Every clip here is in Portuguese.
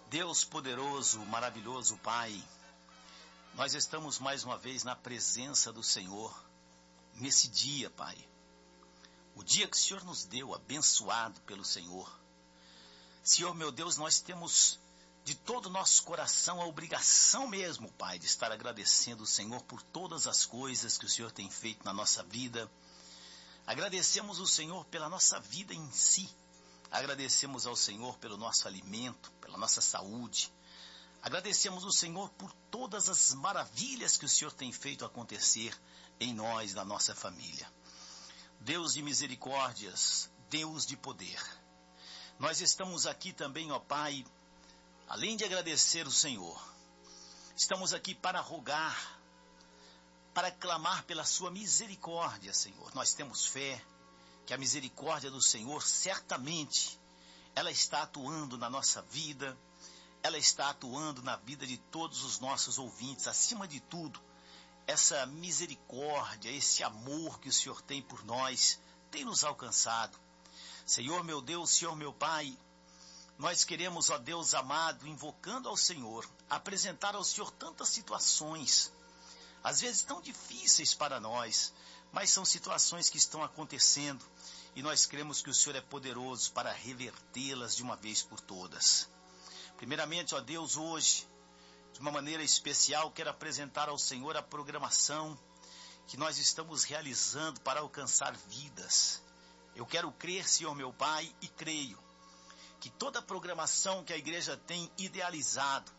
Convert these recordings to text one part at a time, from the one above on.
Deus poderoso, maravilhoso Pai, nós estamos mais uma vez na presença do Senhor, nesse dia, Pai. O dia que o Senhor nos deu, abençoado pelo Senhor. Senhor, meu Deus, nós temos de todo o nosso coração a obrigação mesmo, Pai, de estar agradecendo o Senhor por todas as coisas que o Senhor tem feito na nossa vida. Agradecemos o Senhor pela nossa vida em si. Agradecemos ao Senhor pelo nosso alimento, pela nossa saúde. Agradecemos o Senhor por todas as maravilhas que o Senhor tem feito acontecer em nós, na nossa família. Deus de misericórdias, Deus de poder. Nós estamos aqui também, ó Pai, além de agradecer o Senhor, estamos aqui para rogar, para clamar pela sua misericórdia, Senhor. Nós temos fé que a misericórdia do Senhor, certamente, ela está atuando na nossa vida, ela está atuando na vida de todos os nossos ouvintes. Acima de tudo, essa misericórdia, esse amor que o Senhor tem por nós, tem nos alcançado. Senhor meu Deus, Senhor meu Pai, nós queremos, ó Deus amado, invocando ao Senhor, apresentar ao Senhor tantas situações, às vezes tão difíceis para nós, mas são situações que estão acontecendo e nós cremos que o Senhor é poderoso para revertê-las de uma vez por todas. Primeiramente, ó Deus, hoje, de uma maneira especial, quero apresentar ao Senhor a programação que nós estamos realizando para alcançar vidas. Eu quero crer, Senhor meu Pai, e creio que toda a programação que a igreja tem idealizado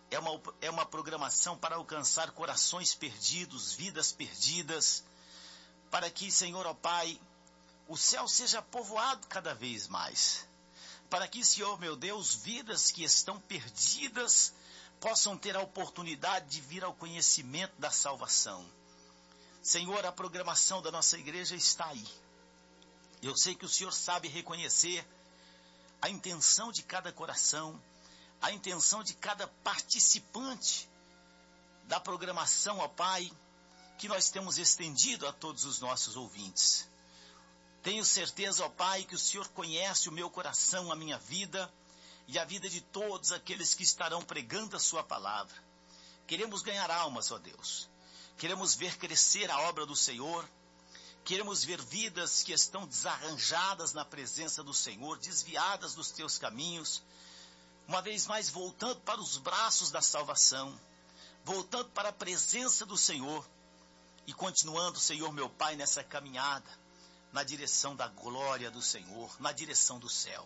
é uma programação para alcançar corações perdidos, vidas perdidas, para que, Senhor, ó Pai, o céu seja povoado cada vez mais. Para que, Senhor, meu Deus, vidas que estão perdidas possam ter a oportunidade de vir ao conhecimento da salvação. Senhor, a programação da nossa igreja está aí. Eu sei que o Senhor sabe reconhecer a intenção de cada coração, a intenção de cada participante da programação, ó Pai, que nós temos estendido a todos os nossos ouvintes. Tenho certeza, ó Pai, que o Senhor conhece o meu coração, a minha vida e a vida de todos aqueles que estarão pregando a sua palavra. Queremos ganhar almas, ó Deus. Queremos ver crescer a obra do Senhor. Queremos ver vidas que estão desarranjadas na presença do Senhor, desviadas dos teus caminhos, uma vez mais voltando para os braços da salvação, voltando para a presença do Senhor e continuando, Senhor meu Pai, nessa caminhada, na direção da glória do Senhor, na direção do céu.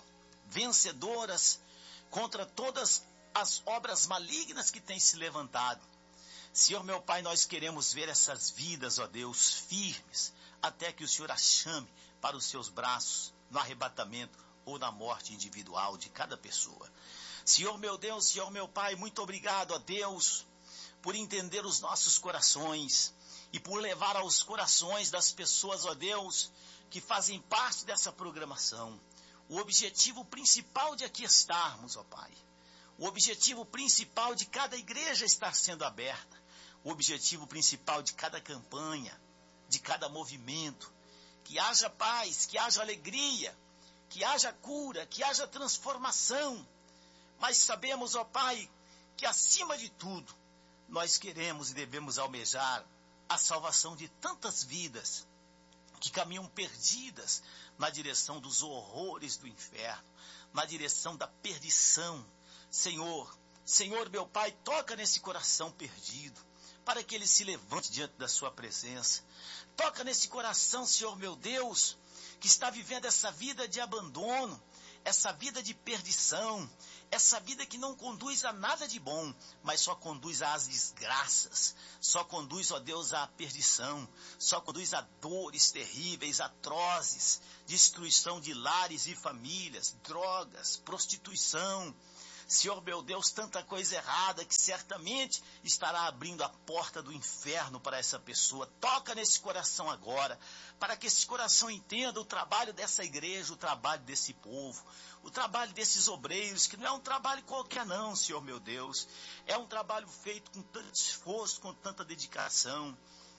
Vencedoras contra todas as obras malignas que têm se levantado. Senhor meu Pai, nós queremos ver essas vidas, ó Deus, firmes, até que o Senhor as chame para os seus braços, no arrebatamento ou na morte individual de cada pessoa. Senhor meu Deus, Senhor meu Pai, muito obrigado, ó Deus, por entender os nossos corações e por levar aos corações das pessoas, ó Deus, que fazem parte dessa programação, o objetivo principal de aqui estarmos, ó Pai, o objetivo principal de cada igreja estar sendo aberta, o objetivo principal de cada campanha, de cada movimento, que haja paz, que haja alegria, que haja cura, que haja transformação. Mas sabemos, ó Pai, que acima de tudo, nós queremos e devemos almejar a salvação de tantas vidas que caminham perdidas na direção dos horrores do inferno, na direção da perdição. Senhor, Senhor meu Pai, toca nesse coração perdido, para que ele se levante diante da sua presença. Toca nesse coração, Senhor meu Deus, que está vivendo essa vida de abandono, essa vida de perdição, essa vida que não conduz a nada de bom, mas só conduz às desgraças, só conduz, ó Deus, à perdição, só conduz a dores terríveis, atrozes, destruição de lares e famílias, drogas, prostituição. Senhor meu Deus, tanta coisa errada que certamente estará abrindo a porta do inferno para essa pessoa. Toca nesse coração agora, para que esse coração entenda o trabalho dessa igreja, o trabalho desse povo, o trabalho desses obreiros, que não é um trabalho qualquer não, Senhor meu Deus. É um trabalho feito com tanto esforço, com tanta dedicação.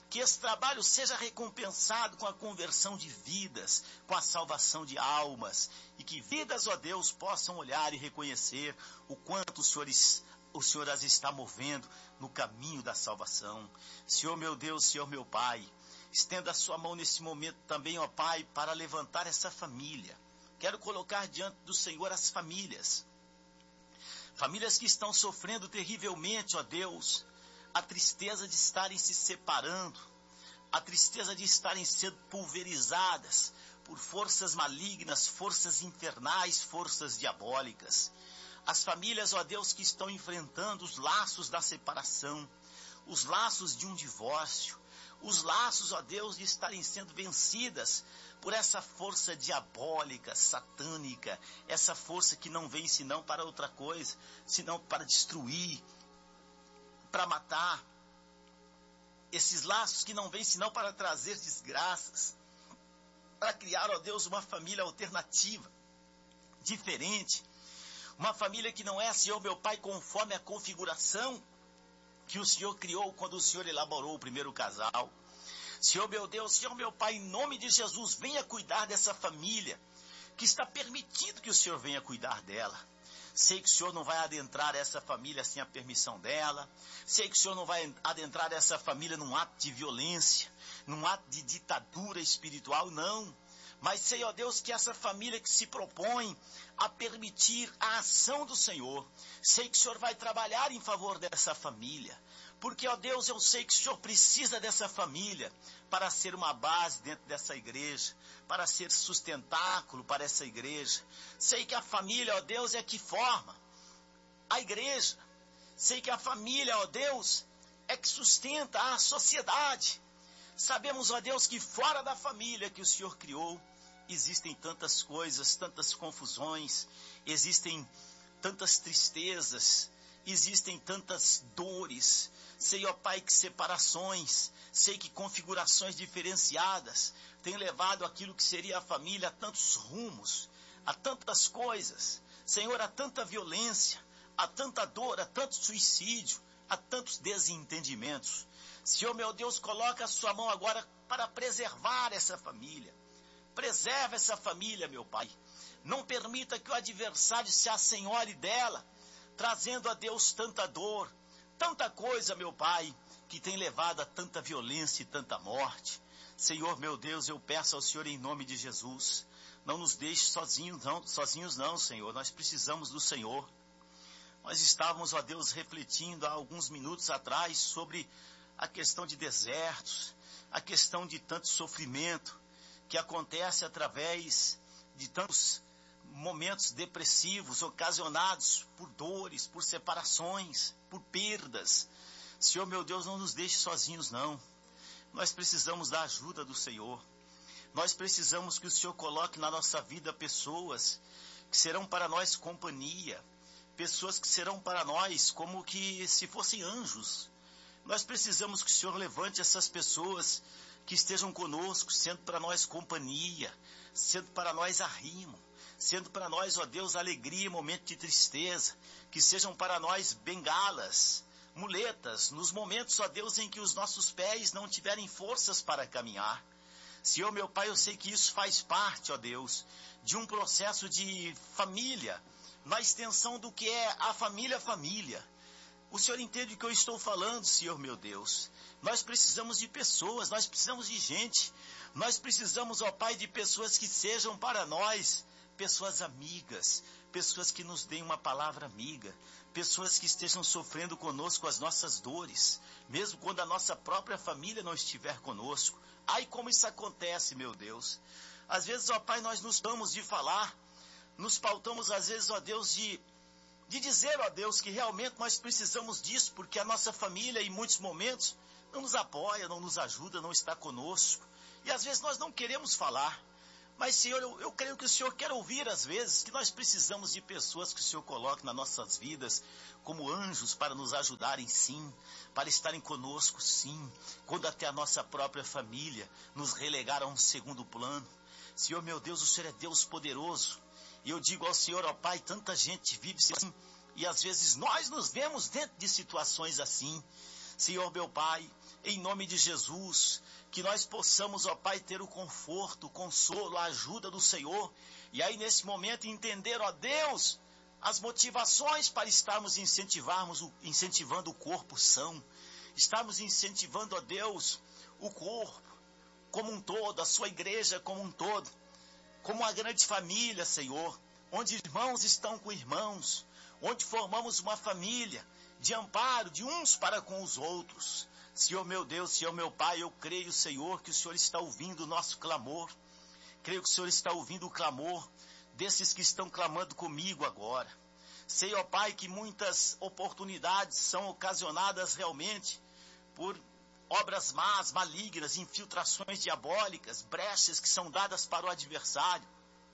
Que esse trabalho seja recompensado com a conversão de vidas, com a salvação de almas, e que vidas, ó Deus, possam olhar e reconhecer o quanto o Senhor as está movendo no caminho da salvação. Senhor meu Deus, Senhor meu Pai, estenda a sua mão nesse momento também, ó Pai, para levantar essa família. Quero colocar diante do Senhor as famílias que estão sofrendo terrivelmente, ó Deus, a tristeza de estarem se separando, a tristeza de estarem sendo pulverizadas por forças malignas, forças infernais, forças diabólicas. As famílias, ó Deus, que estão enfrentando os laços da separação, os laços de um divórcio, os laços, ó Deus, de estarem sendo vencidas por essa força diabólica, satânica, essa força que não vem senão para outra coisa, senão para destruir, para matar, esses laços que não vêm senão para trazer desgraças, para criar, ó Deus, uma família alternativa, diferente, uma família que não é, Senhor meu Pai, conforme a configuração que o Senhor criou quando o Senhor elaborou o primeiro casal. Senhor meu Deus, Senhor meu Pai, em nome de Jesus, venha cuidar dessa família, que está permitindo que o Senhor venha cuidar dela. Sei que o Senhor não vai adentrar essa família sem a permissão dela. Sei que o Senhor não vai adentrar essa família num ato de violência, num ato de ditadura espiritual, não. Mas sei, ó Deus, que essa família que se propõe a permitir a ação do Senhor, sei que o Senhor vai trabalhar em favor dessa família. Porque, ó Deus, eu sei que o Senhor precisa dessa família para ser uma base dentro dessa igreja, para ser sustentáculo para essa igreja. Sei que a família, ó Deus, é que forma a igreja. Sei que a família, ó Deus, é que sustenta a sociedade. Sabemos, ó Deus, que fora da família que o Senhor criou, existem tantas coisas, tantas confusões, existem tantas tristezas, existem tantas dores. Sei, ó Pai, que separações, sei que configurações diferenciadas têm levado aquilo que seria a família a tantos rumos, a tantas coisas. Senhor, a tanta violência, a tanta dor, a tanto suicídio, a tantos desentendimentos. Senhor, meu Deus, coloca a sua mão agora para preservar essa família. Preserva essa família, meu Pai. Não permita que o adversário se assenhore dela, trazendo a Deus tanta dor, tanta coisa, meu Pai, que tem levado a tanta violência e tanta morte. Senhor, meu Deus, eu peço ao Senhor em nome de Jesus, não nos deixe sozinhos não, Senhor. Nós precisamos do Senhor. Nós estávamos, ó Deus, refletindo há alguns minutos atrás sobre a questão de desertos, a questão de tanto sofrimento que acontece através de tantos momentos depressivos ocasionados por dores, por separações, por perdas. Senhor, meu Deus, não nos deixe sozinhos, não. Nós precisamos da ajuda do Senhor. Nós precisamos que o Senhor coloque na nossa vida pessoas que serão para nós companhia, pessoas que serão para nós como que se fossem anjos. Nós precisamos que o Senhor levante essas pessoas que estejam conosco, sendo para nós companhia, sendo para nós arrimo, sendo para nós, ó Deus, alegria em momento de tristeza, que sejam para nós bengalas, muletas, nos momentos, ó Deus, em que os nossos pés não tiverem forças para caminhar. Senhor, meu Pai, eu sei que isso faz parte, ó Deus, de um processo de família, na extensão do que é a família. O Senhor entende o que eu estou falando, Senhor, meu Deus. Nós precisamos de pessoas, nós precisamos de gente, nós precisamos, ó Pai, de pessoas que sejam para nós pessoas amigas, pessoas que nos deem uma palavra amiga, pessoas que estejam sofrendo conosco as nossas dores, mesmo quando a nossa própria família não estiver conosco. Ai, como isso acontece, meu Deus. Às vezes, ó Pai, nós nos damos de falar, nos pautamos às vezes, ó Deus, de dizer, ó Deus, que realmente nós precisamos disso, porque a nossa família, em muitos momentos, não nos apoia, não nos ajuda, não está conosco. E às vezes nós não queremos falar. Mas, Senhor, eu creio que o Senhor quer ouvir, às vezes, que nós precisamos de pessoas que o Senhor coloque nas nossas vidas como anjos para nos ajudarem, sim, para estarem conosco, sim, quando até a nossa própria família nos relegar a um segundo plano. Senhor, meu Deus, o Senhor é Deus poderoso. E eu digo ao Senhor, ó Pai, tanta gente vive assim, e às vezes nós nos vemos dentro de situações assim. Senhor, meu Pai, em nome de Jesus, que nós possamos, ó Pai, ter o conforto, o consolo, a ajuda do Senhor, e aí nesse momento entender, ó Deus, as motivações para estarmos incentivando o corpo são, estarmos incentivando, ó Deus, o corpo como um todo, a sua igreja como um todo, como uma grande família, Senhor, onde irmãos estão com irmãos, onde formamos uma família de amparo de uns para com os outros. Senhor meu Deus, Senhor meu Pai, eu creio, Senhor, que o Senhor está ouvindo o nosso clamor. Creio que o Senhor está ouvindo o clamor desses que estão clamando comigo agora. Sei, ó Pai, que muitas oportunidades são ocasionadas realmente por obras más, malignas, infiltrações diabólicas, brechas que são dadas para o adversário.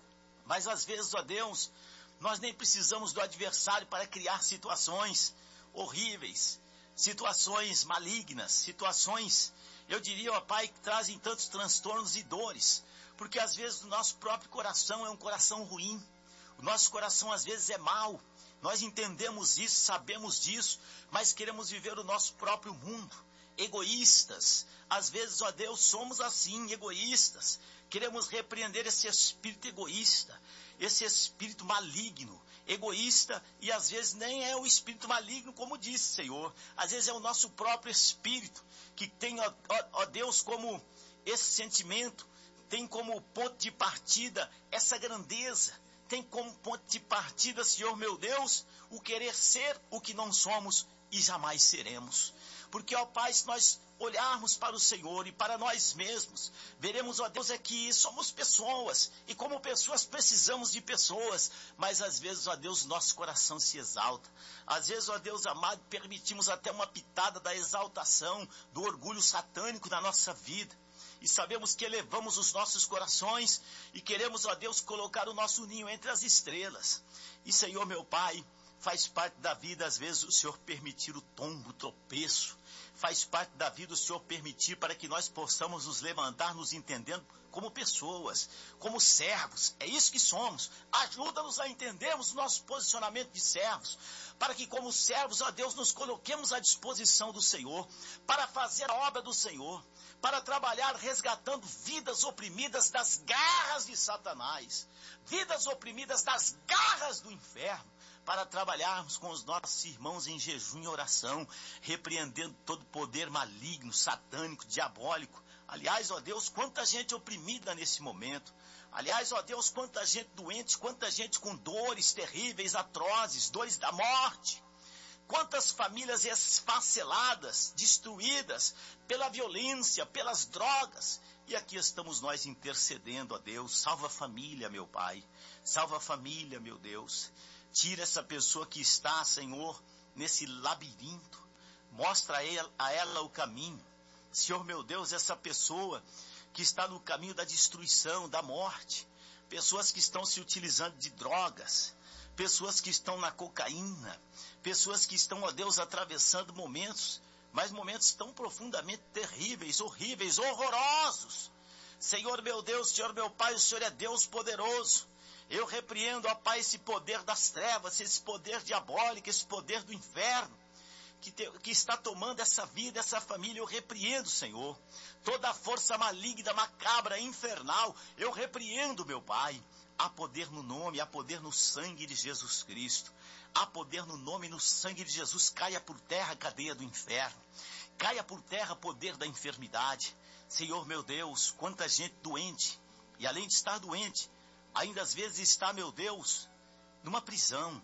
Mas às vezes, ó Deus, nós nem precisamos do adversário para criar situações horríveis, situações malignas, situações, eu diria, ó Pai, que trazem tantos transtornos e dores, porque às vezes o nosso próprio coração é um coração ruim, o nosso coração às vezes é mau, nós entendemos isso, sabemos disso, mas queremos viver o nosso próprio mundo, egoístas, às vezes, ó Deus, somos assim, egoístas, queremos repreender esse espírito egoísta, esse espírito maligno, egoísta, e às vezes nem é o espírito maligno, como disse, Senhor, às vezes é o nosso próprio espírito, que tem, ó Deus, como esse sentimento, tem como ponto de partida essa grandeza, tem como ponto de partida, Senhor meu Deus, o querer ser o que não somos e jamais seremos. Porque, ó Pai, se nós olharmos para o Senhor e para nós mesmos, veremos, ó Deus, é que somos pessoas, e como pessoas precisamos de pessoas, mas às vezes, ó Deus, nosso coração se exalta. Às vezes, ó Deus amado, permitimos até uma pitada da exaltação, do orgulho satânico na nossa vida. E sabemos que elevamos os nossos corações e queremos, ó Deus, colocar o nosso ninho entre as estrelas. E, Senhor meu Pai, faz parte da vida, às vezes, o Senhor permitir o tombo, o tropeço. Faz parte da vida o Senhor permitir para que nós possamos nos levantar, nos entendendo como pessoas, como servos. É isso que somos. Ajuda-nos a entendermos o nosso posicionamento de servos, para que como servos, ó Deus, nos coloquemos à disposição do Senhor, para fazer a obra do Senhor, para trabalhar resgatando vidas oprimidas das garras de Satanás, vidas oprimidas das garras do inferno, para trabalharmos com os nossos irmãos em jejum e oração, repreendendo todo poder maligno, satânico, diabólico. Aliás, ó Deus, quanta gente oprimida nesse momento. Aliás, ó Deus, quanta gente doente, quanta gente com dores terríveis, atrozes, dores da morte. Quantas famílias esfaceladas, destruídas pela violência, pelas drogas. E aqui estamos nós intercedendo, ó Deus. Salva a família, meu Pai. Salva a família, meu Deus. Tira essa pessoa que está, Senhor, nesse labirinto. Mostra a ela o caminho. Senhor, meu Deus, essa pessoa que está no caminho da destruição, da morte. Pessoas que estão se utilizando de drogas. Pessoas que estão na cocaína. Pessoas que estão, ó Deus, atravessando momentos, mas momentos tão profundamente terríveis, horríveis, horrorosos. Senhor, meu Deus, Senhor, meu Pai, o Senhor é Deus poderoso. Eu repreendo, ó Pai, esse poder das trevas, esse poder diabólico, esse poder do inferno, que está tomando essa vida, essa família. Eu repreendo, Senhor, toda a força maligna, macabra, infernal, eu repreendo, meu Pai. Há poder no nome, há poder no sangue de Jesus Cristo. Há poder no nome e no sangue de Jesus. Caia por terra a cadeia do inferno. Caia por terra poder da enfermidade. Senhor, meu Deus, quanta gente doente, e além de estar doente, ainda às vezes está, meu Deus, numa prisão,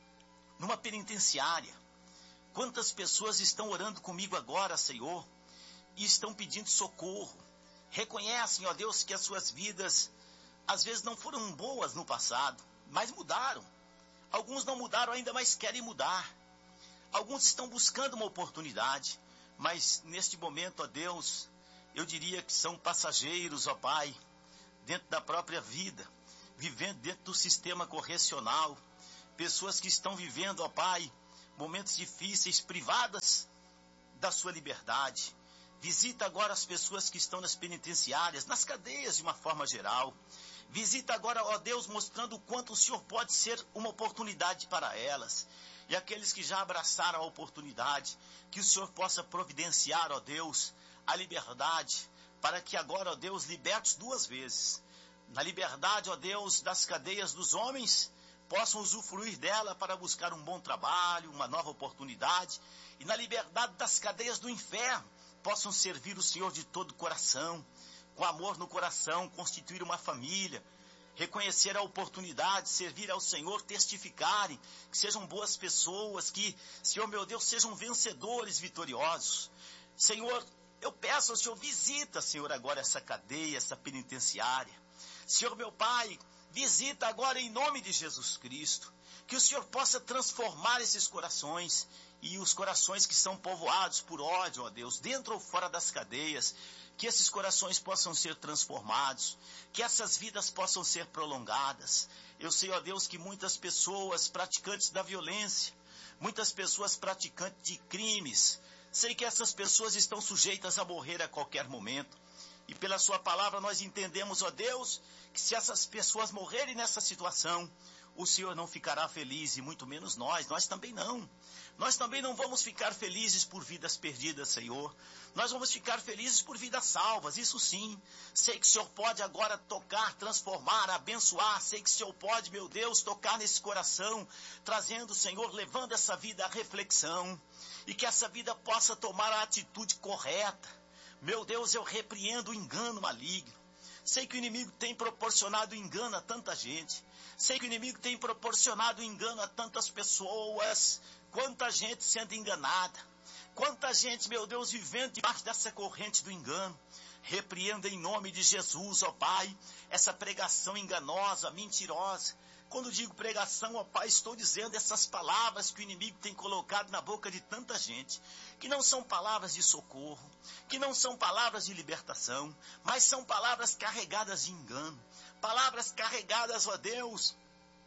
numa penitenciária. Quantas pessoas estão orando comigo agora, Senhor, e estão pedindo socorro. Reconhecem, ó Deus, que as suas vidas, às vezes não foram boas no passado, mas mudaram. Alguns não mudaram ainda, mas querem mudar. Alguns estão buscando uma oportunidade, mas neste momento, ó Deus, eu diria que são passageiros, ó Pai, dentro da própria vida, vivendo dentro do sistema correcional, pessoas que estão vivendo, ó Pai, momentos difíceis, privadas da sua liberdade. Visita agora as pessoas que estão nas penitenciárias, nas cadeias de uma forma geral. Visita agora, ó Deus, mostrando o quanto o Senhor pode ser uma oportunidade para elas. e aqueles que já abraçaram a oportunidade, que o Senhor possa providenciar, ó Deus, a liberdade, para que agora, ó Deus, liberte 2 vezes. Na liberdade, ó Deus, das cadeias dos homens, possam usufruir dela para buscar um bom trabalho, uma nova oportunidade, e na liberdade das cadeias do inferno, possam servir o Senhor de todo o coração, com amor no coração, constituir uma família, reconhecer a oportunidade, servir ao Senhor, testificarem, que sejam boas pessoas, que, Senhor meu Deus, sejam vencedores vitoriosos. Senhor, eu peço ao Senhor, visita, Senhor, agora essa cadeia, essa penitenciária. Senhor meu Pai, visita agora em nome de Jesus Cristo, que o Senhor possa transformar esses corações, e os corações que são povoados por ódio, ó Deus, dentro ou fora das cadeias, que esses corações possam ser transformados, que essas vidas possam ser prolongadas. Eu sei, ó Deus, que muitas pessoas praticantes da violência, muitas pessoas praticantes de crimes, sei que essas pessoas estão sujeitas a morrer a qualquer momento. E pela sua palavra nós entendemos, ó Deus, que se essas pessoas morrerem nessa situação, o Senhor não ficará feliz, e muito menos nós também não. Nós também não vamos ficar felizes por vidas perdidas, Senhor. Nós vamos ficar felizes por vidas salvas, isso sim. Sei que o Senhor pode agora tocar, transformar, abençoar. Sei que o Senhor pode, meu Deus, tocar nesse coração, trazendo, Senhor, levando essa vida à reflexão. E que essa vida possa tomar a atitude correta. Meu Deus, eu repreendo o engano maligno. Sei que o inimigo tem proporcionado engano a tanta gente. Sei que o inimigo tem proporcionado engano a tantas pessoas. Quanta gente sendo enganada. Quanta gente, meu Deus, vivendo debaixo dessa corrente do engano. Repreenda em nome de Jesus, ó Pai, essa pregação enganosa, mentirosa. Quando digo pregação, ó Pai, estou dizendo essas palavras que o inimigo tem colocado na boca de tanta gente, que não são palavras de socorro, que não são palavras de libertação, mas são palavras carregadas de engano, palavras carregadas, ó Deus,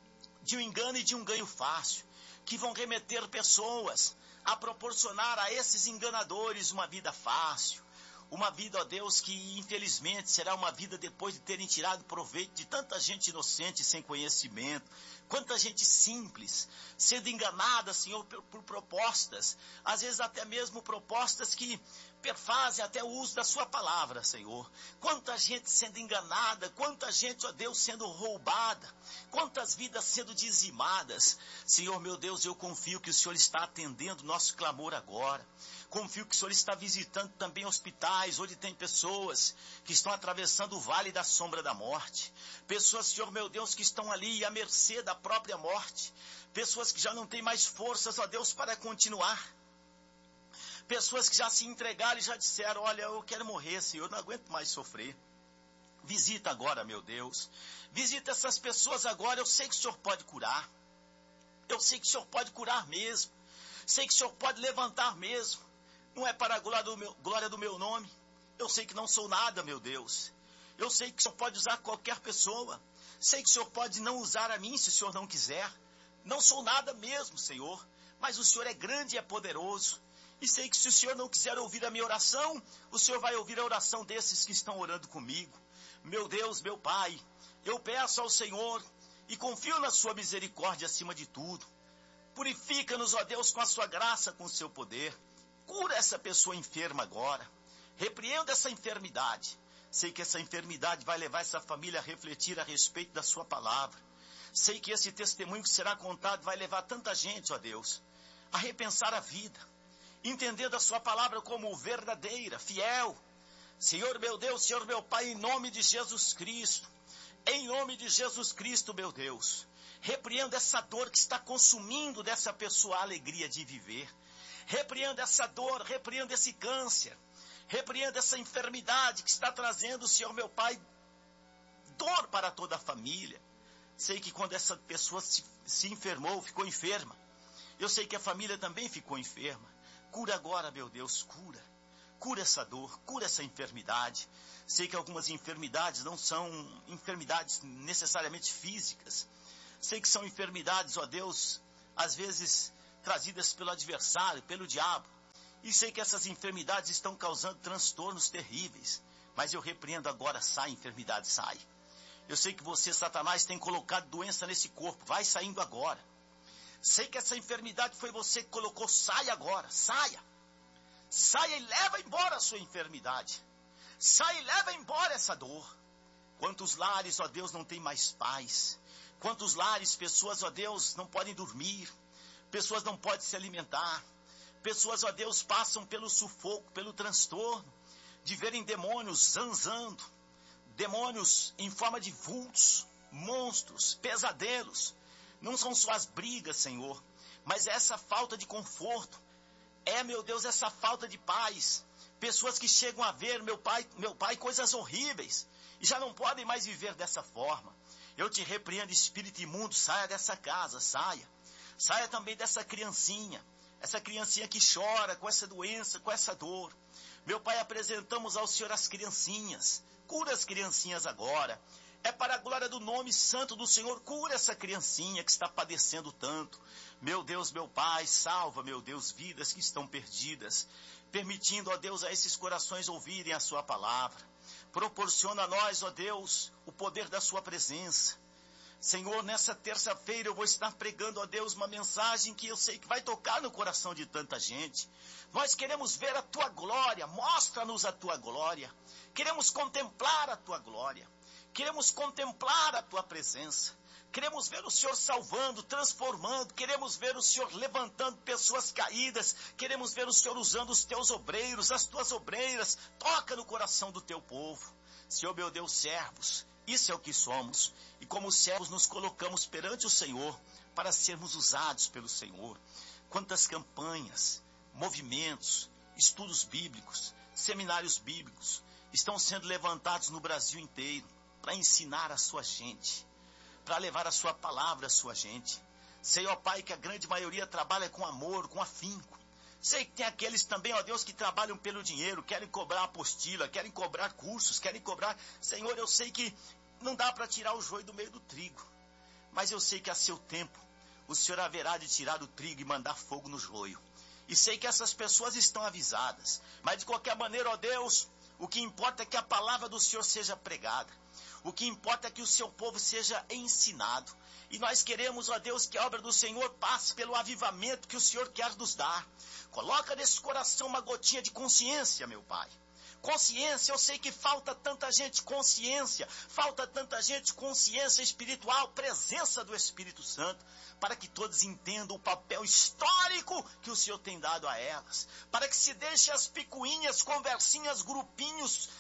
de um engano e de um ganho fácil, que vão remeter pessoas a proporcionar a esses enganadores uma vida fácil, uma vida, ó Deus, que infelizmente será uma vida depois de terem tirado proveito de tanta gente inocente sem conhecimento, quanta gente simples, sendo enganada, Senhor, por propostas, às vezes até mesmo propostas que perfazem até o uso da sua palavra, Senhor. Quanta gente sendo enganada, quanta gente, ó Deus, sendo roubada, quantas vidas sendo dizimadas. Senhor, meu Deus, eu confio que o Senhor está atendendo o nosso clamor agora. Confio que o Senhor está visitando também hospitais, onde tem pessoas que estão atravessando o vale da sombra da morte. Pessoas, Senhor meu Deus, que estão ali à mercê da própria morte. Pessoas que já não têm mais forças, ó Deus, para continuar. Pessoas que já se entregaram e já disseram, olha, eu quero morrer, Senhor, eu não aguento mais sofrer. Visita agora, meu Deus. Visita essas pessoas agora, eu sei que o Senhor pode curar. Eu sei que o Senhor pode curar mesmo. Sei que o Senhor pode levantar mesmo. Não é para a glória do meu nome. Eu sei que não sou nada, meu Deus. Eu sei que o Senhor pode usar qualquer pessoa. Sei que o Senhor pode não usar a mim se o Senhor não quiser. Não sou nada mesmo, Senhor. Mas o Senhor é grande e é poderoso. E sei que se o Senhor não quiser ouvir a minha oração, o Senhor vai ouvir a oração desses que estão orando comigo. Meu Deus, meu Pai, eu peço ao Senhor e confio na sua misericórdia acima de tudo. Purifica-nos, ó Deus, com a sua graça, com o seu poder. Cura essa pessoa enferma agora. Repreenda essa enfermidade. Sei que essa enfermidade vai levar essa família a refletir a respeito da sua palavra. Sei que esse testemunho que será contado vai levar tanta gente, ó Deus, a repensar a vida, entendendo a sua palavra como verdadeira, fiel. Senhor meu Deus, Senhor meu Pai, em nome de Jesus Cristo, em nome de Jesus Cristo, meu Deus, repreenda essa dor que está consumindo dessa pessoa a alegria de viver. Repreenda essa dor, repreenda esse câncer, repreenda essa enfermidade que está trazendo, Senhor meu Pai, dor para toda a família. Sei que quando essa pessoa se enfermou, ficou enferma, eu sei que a família também ficou enferma. Cura agora, meu Deus, cura. Cura essa dor, cura essa enfermidade. Sei que algumas enfermidades não são enfermidades necessariamente físicas. Sei que são enfermidades, ó Deus, às vezes trazidas pelo adversário, pelo diabo. E sei que essas enfermidades estão causando transtornos terríveis. Mas eu repreendo agora, sai, enfermidade, sai. Eu sei que você, Satanás, tem colocado doença nesse corpo. Vai saindo agora. Sei que essa enfermidade foi você que colocou. Saia agora, saia. Saia e leva embora a sua enfermidade. Saia e leva embora essa dor. Quantos lares, ó Deus, não tem mais paz? Quantos lares, pessoas, ó Deus, não podem dormir? Pessoas não podem se alimentar. Pessoas, ó Deus, passam pelo sufoco, pelo transtorno de verem demônios zanzando. Demônios em forma de vultos, monstros, pesadelos. Não são só as brigas, Senhor, mas é essa falta de conforto. É, meu Deus, essa falta de paz. Pessoas que chegam a ver, meu pai, coisas horríveis. E já não podem mais viver dessa forma. Eu te repreendo, espírito imundo, saia dessa casa, saia. Saia também dessa criancinha. Essa criancinha que chora com essa doença, com essa dor. Meu Pai, apresentamos ao Senhor as criancinhas. Cura as criancinhas agora. É para a glória do nome santo do Senhor. Cura essa criancinha que está padecendo tanto. Meu Deus, meu Pai, salva, meu Deus, vidas que estão perdidas. Permitindo, ó Deus, a esses corações ouvirem a sua palavra. Proporciona a nós, ó Deus, o poder da sua presença. Senhor, nessa terça-feira eu vou estar pregando, ó Deus, uma mensagem que eu sei que vai tocar no coração de tanta gente. Nós queremos ver a tua glória, mostra-nos a tua glória. Queremos contemplar a tua glória. Queremos contemplar a tua presença. Queremos ver o Senhor salvando, transformando. Queremos ver o Senhor levantando pessoas caídas. Queremos ver o Senhor usando os teus obreiros, as tuas obreiras. Toca no coração do teu povo. Senhor, meu Deus, servos. Isso é o que somos. E como servos nos colocamos perante o Senhor para sermos usados pelo Senhor. Quantas campanhas, movimentos, estudos bíblicos, seminários bíblicos estão sendo levantados no Brasil inteiro para ensinar a sua gente, para levar a sua palavra à sua gente. Sei, ó Pai, que a grande maioria trabalha com amor, com afinco. Sei que tem aqueles também, ó Deus, que trabalham pelo dinheiro, querem cobrar apostila, querem cobrar cursos, querem cobrar... Senhor, eu sei que não dá para tirar o joio do meio do trigo, mas eu sei que a seu tempo o Senhor haverá de tirar o trigo e mandar fogo no joio. E sei que essas pessoas estão avisadas, mas de qualquer maneira, ó Deus, o que importa é que a palavra do Senhor seja pregada. O que importa é que o seu povo seja ensinado. E nós queremos, ó Deus, que a obra do Senhor passe pelo avivamento que o Senhor quer nos dar. Coloca nesse coração uma gotinha de consciência, meu Pai. Consciência, eu sei que falta tanta gente consciência, falta tanta gente consciência espiritual, presença do Espírito Santo, para que todos entendam o papel histórico que o Senhor tem dado a elas, para que se deixe as picuinhas, conversinhas, grupinhos,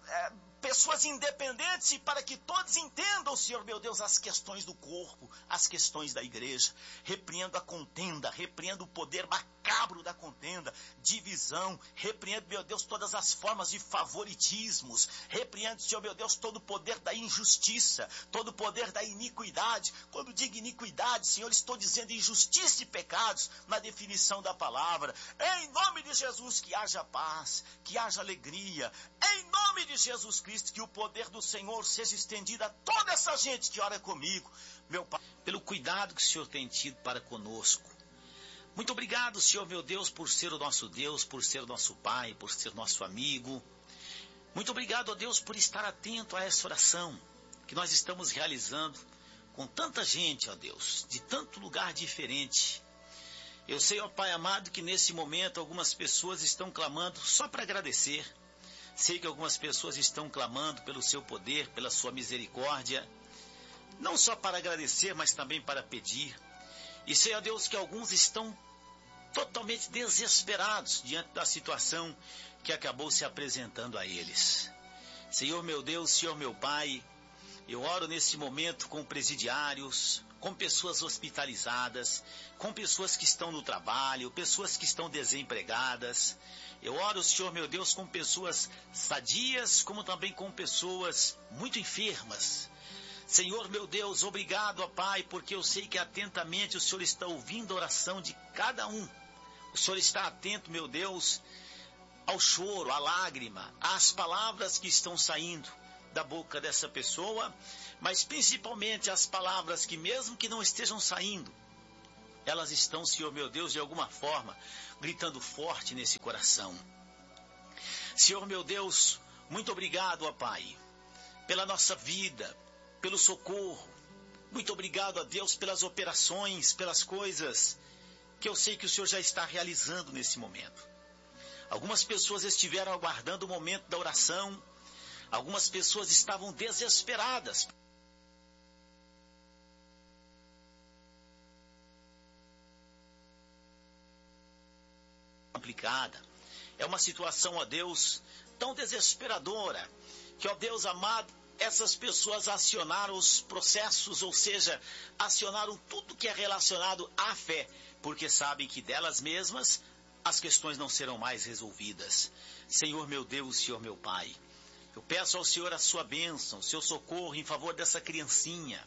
pessoas independentes, e para que todos entendam, Senhor meu Deus, as questões do corpo, as questões da igreja. Repreendo a contenda, repreendo o poder macabro da contenda, divisão, repreendo, meu Deus, todas as formas de favoritismos, repreendo, Senhor meu Deus, todo o poder da injustiça, todo o poder da iniquidade. Quando digo iniquidade, Senhor, estou dizendo injustiça e pecados na definição da palavra. Em nome de Jesus, que haja paz, que haja alegria, em nome de Jesus Cristo, que o poder do Senhor seja estendido a toda essa gente que ora comigo, meu Pai, pelo cuidado que o Senhor tem tido para conosco. Muito obrigado, Senhor meu Deus, por ser o nosso Deus, por ser o nosso Pai, por ser nosso amigo. Muito obrigado, ó Deus, por estar atento a essa oração que nós estamos realizando com tanta gente, ó Deus, de tanto lugar diferente. Eu sei, ó Pai amado, que nesse momento algumas pessoas estão clamando só para agradecer. Sei que algumas pessoas estão clamando pelo seu poder, pela sua misericórdia, não só para agradecer, mas também para pedir. E sei, ó Deus, que alguns estão totalmente desesperados diante da situação que acabou se apresentando a eles. Senhor meu Deus, Senhor meu Pai, eu oro nesse momento com presidiários, com pessoas hospitalizadas, com pessoas que estão no trabalho, pessoas que estão desempregadas. Eu oro, Senhor meu Deus, com pessoas sadias, como também com pessoas muito enfermas. Senhor meu Deus, obrigado, ó Pai, porque eu sei que atentamente o Senhor está ouvindo a oração de cada um. O Senhor está atento, meu Deus, ao choro, à lágrima, às palavras que estão saindo da boca dessa pessoa, mas principalmente as palavras que, mesmo que não estejam saindo, elas estão, Senhor meu Deus, de alguma forma, gritando forte nesse coração. Senhor meu Deus, muito obrigado, ó Pai, pela nossa vida, pelo socorro, Muito obrigado a Deus pelas operações, pelas coisas que eu sei que o Senhor já está realizando nesse momento. Algumas pessoas estiveram aguardando o momento da oração, algumas pessoas estavam desesperadas. Complicada. É uma situação, ó Deus, tão desesperadora, que, ó Deus amado, essas pessoas acionaram os processos, ou seja, acionaram tudo que é relacionado à fé, porque sabem que delas mesmas as questões não serão mais resolvidas. Senhor meu Deus, Senhor meu Pai, eu peço ao Senhor a sua bênção, o seu socorro em favor dessa criancinha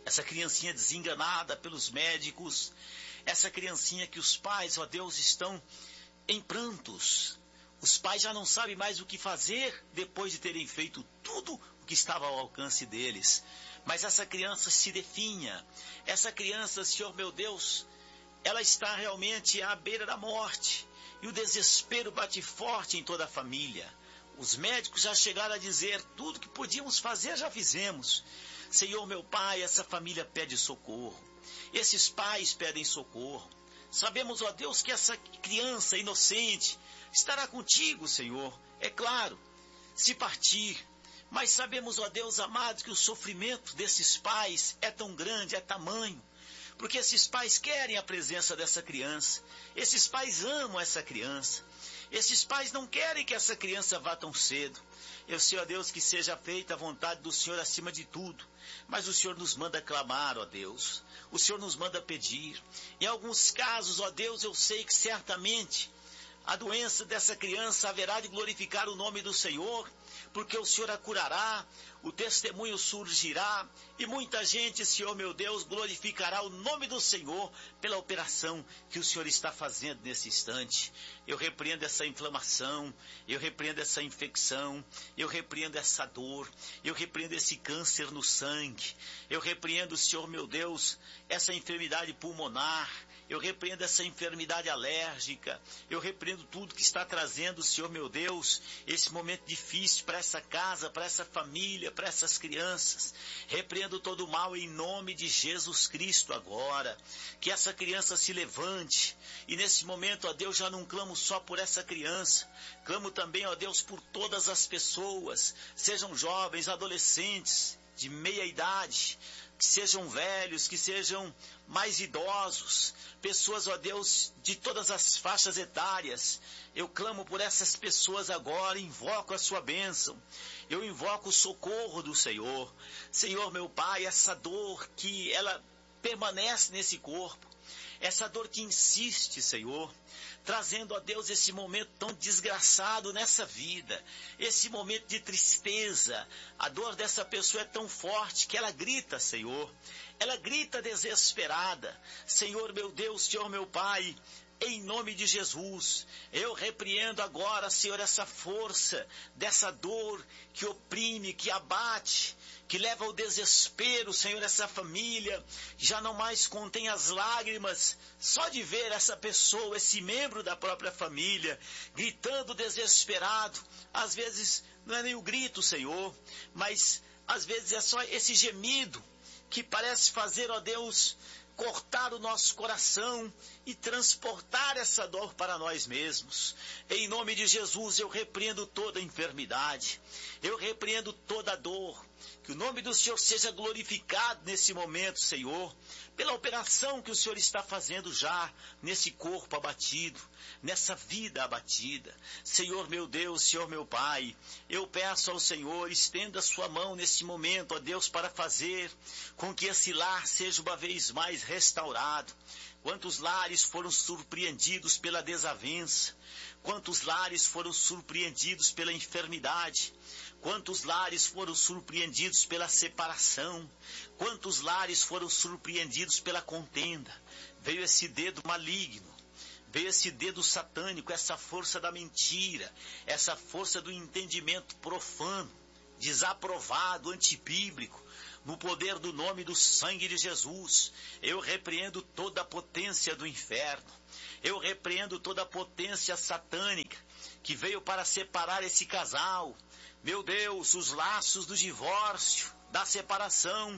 desenganada pelos médicos, essa criancinha que os pais, ó Deus, estão em prantos. Os pais já não sabem mais o que fazer depois de terem feito tudo o que estava ao alcance deles. Mas essa criança se definha. Essa criança, Senhor meu Deus, ela está realmente à beira da morte. E o desespero bate forte em toda a família. Os médicos já chegaram a dizer, tudo que podíamos fazer já fizemos. Senhor meu Pai, essa família pede socorro. Esses pais pedem socorro. Sabemos, ó Deus, que essa criança inocente estará contigo, Senhor, é claro, se partir. Mas sabemos, ó Deus amado, que o sofrimento desses pais é tão grande, é tamanho, porque esses pais querem a presença dessa criança, esses pais amam essa criança, esses pais não querem que essa criança vá tão cedo. Eu sei, ó Deus, que seja feita a vontade do Senhor acima de tudo, mas o Senhor nos manda clamar, ó Deus, o Senhor nos manda pedir. Em alguns casos, ó Deus, eu sei que certamente a doença dessa criança haverá de glorificar o nome do Senhor, porque o Senhor a curará, o testemunho surgirá, e muita gente, Senhor meu Deus, glorificará o nome do Senhor pela operação que o Senhor está fazendo nesse instante. Eu repreendo essa inflamação, eu repreendo essa infecção, eu repreendo essa dor, eu repreendo esse câncer no sangue, eu repreendo, Senhor meu Deus, essa enfermidade pulmonar, eu repreendo essa enfermidade alérgica, eu repreendo tudo que está trazendo, Senhor meu Deus, esse momento difícil para essa casa, para essa família, para essas crianças. Repreendo todo o mal em nome de Jesus Cristo agora. Que essa criança se levante. E nesse momento, ó Deus, já não clamo só por essa criança. Clamo também, ó Deus, por todas as pessoas, sejam jovens, adolescentes, de meia idade, que sejam velhos, que sejam mais idosos, pessoas, ó Deus, de todas as faixas etárias. Eu clamo por essas pessoas agora, invoco a sua bênção, eu invoco o socorro do Senhor. Senhor meu Pai, essa dor que ela permanece nesse corpo, essa dor que insiste, Senhor, trazendo a Deus esse momento tão desgraçado nessa vida, esse momento de tristeza. A dor dessa pessoa é tão forte que ela grita, Senhor, ela grita desesperada. Senhor meu Deus, Senhor meu Pai, em nome de Jesus, eu repreendo agora, Senhor, essa força dessa dor que oprime, que abate, que leva ao desespero, Senhor, essa família já não mais contém as lágrimas, só de ver essa pessoa, esse membro da própria família, gritando desesperado. Às vezes não é nem o grito, Senhor, mas às vezes é só esse gemido que parece fazer, ó Deus, cortar o nosso coração e transportar essa dor para nós mesmos. Em nome de Jesus, eu repreendo toda enfermidade, eu repreendo toda dor. Que o nome do Senhor seja glorificado nesse momento, Senhor, pela operação que o Senhor está fazendo já nesse corpo abatido, nessa vida abatida. Senhor meu Deus, Senhor meu Pai, eu peço ao Senhor, estenda a sua mão nesse momento, ó Deus, para fazer com que esse lar seja uma vez mais restaurado. Quantos lares foram surpreendidos pela desavença, quantos lares foram surpreendidos pela enfermidade, quantos lares foram surpreendidos pela separação, quantos lares foram surpreendidos pela contenda. Veio esse dedo maligno, veio esse dedo satânico, essa força da mentira, essa força do entendimento profano, desaprovado, antibíblico. No poder do nome do sangue de Jesus, eu repreendo toda a potência do inferno, eu repreendo toda a potência satânica que veio para separar esse casal. Meu Deus, os laços do divórcio, da separação,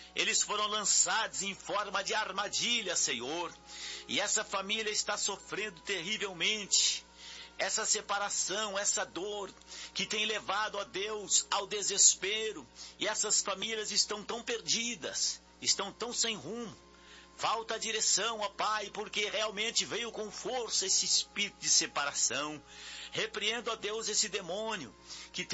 Eles foram lançados em forma de armadilha, Senhor. E essa família está sofrendo terrivelmente. Essa separação, essa dor que tem levado, ó Deus, ao desespero. E essas famílias estão tão perdidas, estão tão sem rumo. Falta a direção, ó Pai, porque realmente veio com força esse espírito de separação. Repreendo, ó Deus, esse demônio que